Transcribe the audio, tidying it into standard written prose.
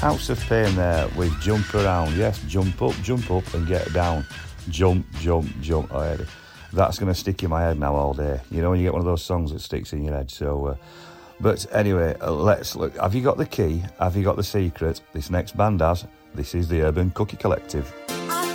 House of Pain there with Jump Around. Yes, jump up and get down. Jump. Oh, I heard it. That's going to stick in my head now all day. You know when you get one of those songs that sticks in your head. So, but anyway, let's look. Have you got the key? Have you got the secret? This next band has. This is the Urban Cookie Collective.